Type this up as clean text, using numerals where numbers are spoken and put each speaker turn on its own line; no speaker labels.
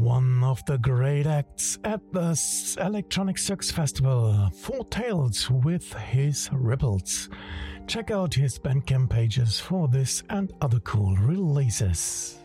one of the great acts at the Electronic Circus Festival, Four Tales with his Ripples. Check out his Bandcamp pages for this and other cool releases.